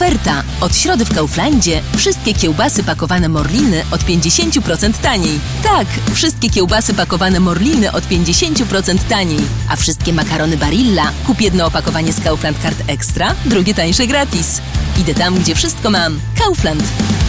Oferta. Od środy w Kauflandzie wszystkie kiełbasy pakowane Morliny od 50% taniej. Tak, wszystkie kiełbasy pakowane Morliny od 50% taniej. A wszystkie makarony Barilla kup jedno opakowanie z Kaufland Card Extra, drugie tańsze gratis. Idę tam, gdzie wszystko mam. Kaufland.